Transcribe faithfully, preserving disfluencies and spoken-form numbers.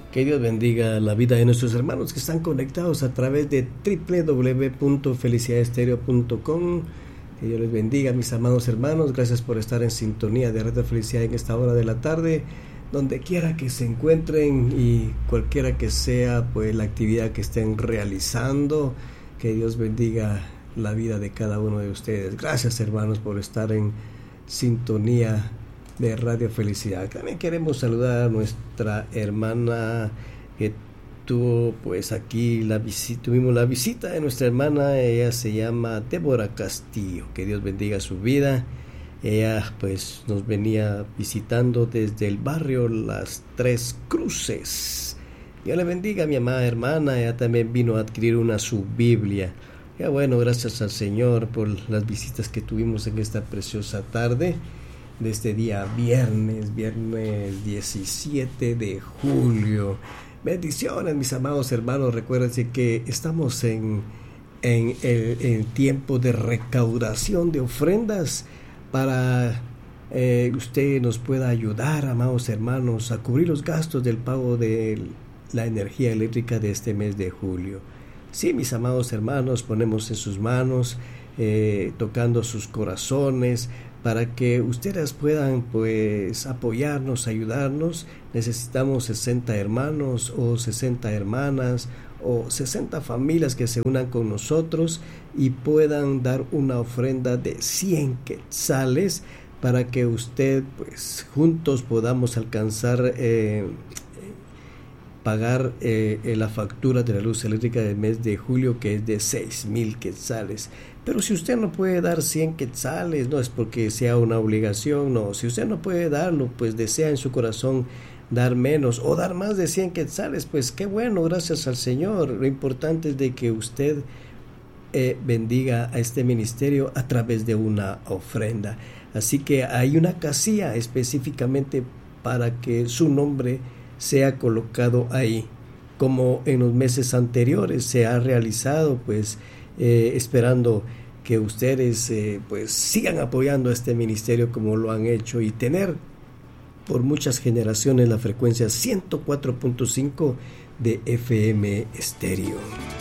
Que Dios bendiga la vida de nuestros hermanos que están conectados a través de doble u doble u doble u punto felicidad estéreo punto com. Que Dios les bendiga, mis amados hermanos. Gracias por estar en sintonía de Radio Felicidad en esta hora de la tarde, donde quiera que se encuentren y cualquiera que sea pues la actividad que estén realizando. Que Dios bendiga la vida de cada uno de ustedes. Gracias, hermanos, por estar en sintonía de Radio Felicidad. También queremos saludar a nuestra hermana que tuvo pues aquí la visita, tuvimos la visita de nuestra hermana. Ella se llama Débora Castillo. Que Dios bendiga su vida. Ella pues nos venía visitando desde el barrio Las Tres Cruces. Dios le bendiga a mi amada hermana. Ella también vino a adquirir una su Biblia. Ya bueno, gracias al Señor por las visitas que tuvimos en esta preciosa tarde de este día viernes, viernes diecisiete de julio. Bendiciones, mis amados hermanos. Recuérdense que estamos en, en el en tiempo de recaudación de ofrendas para eh, usted nos pueda ayudar, amados hermanos, a cubrir los gastos del pago de la energía eléctrica de este mes de julio. Sí, mis amados hermanos, ponemos en sus manos, eh, tocando sus corazones, para que ustedes puedan pues apoyarnos, ayudarnos. Necesitamos sesenta hermanos o sesenta hermanas o sesenta familias que se unan con nosotros y puedan dar una ofrenda de cien quetzales para que usted pues juntos podamos alcanzar eh, pagar eh, la factura de la luz eléctrica del mes de julio, que es de seis mil quetzales. Pero si usted no puede dar cien quetzales, no es porque sea una obligación, no. Si usted no puede darlo, pues desea en su corazón dar menos o dar más de cien quetzales, pues qué bueno, gracias al Señor. Lo importante es de que usted eh, bendiga a este ministerio a través de una ofrenda. Así que hay una casilla específicamente para que su nombre sea colocado ahí, como en los meses anteriores se ha realizado, pues eh, esperando que ustedes eh, pues sigan apoyando a este ministerio como lo han hecho y tener por muchas generaciones la frecuencia ciento cuatro punto cinco de F M Estéreo.